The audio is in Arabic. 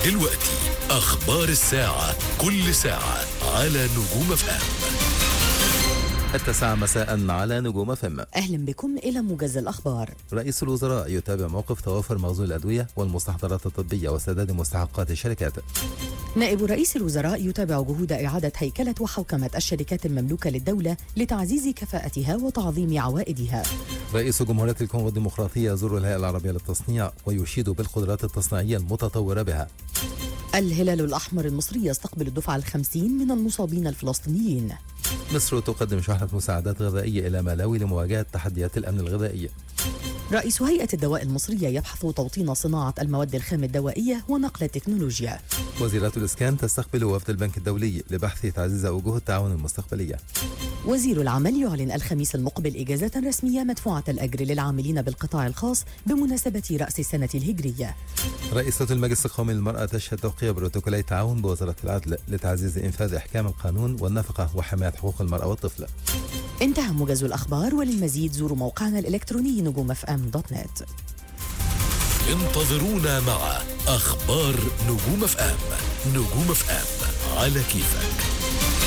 دلوقتي أخبار الساعة، كل ساعة على نجوم FM. 9 مساء على نجوم FM. أهلا بكم إلى موجز الأخبار. رئيس الوزراء يتابع موقف توافر مخزون الأدوية والمستحضرات الطبية وسداد مستحقات الشركات. نائب رئيس الوزراء يتابع جهود إعادة هيكلة وحوكمة الشركات المملوكة للدولة لتعزيز كفاءتها وتعظيم عوائدها. رئيس جمهورية الكونغو الديمقراطية يزور الهيئة العربية للتصنيع ويشيد بالقدرات التصنيعية المتطورة بها. الهلال الأحمر المصري يستقبل الدفعة 50 من المصابين الفلسطينيين. مصر تقدم شحنة مساعدات غذائية إلى مالاوي لمواجهة تحديات الأمن الغذائي. رئيس هيئة الدواء المصرية يبحث توطين صناعة المواد الخام الدوائية ونقل التكنولوجيا. وزيرة الإسكان تستقبل وفد البنك الدولي لبحث تعزيز وجوه التعاون المستقبلية. وزير العمل يعلن الخميس المقبل إجازة رسمية مدفوعة الأجر للعاملين بالقطاع الخاص بمناسبة رأس السنة الهجرية. رئيسة المجلس القومي للمرأة تشهد توقيع بروتوكولي تعاون بوزارة العدل لتعزيز إنفاذ إحكام القانون والنفقة وحماية حقوق المرأة والطفل. انتهى موجز الأخبار، وللمزيد زوروا موقعنا الإلكتروني نجومfm.net. انتظرونا مع أخبار نجوم FM. نجوم FM على كيفك.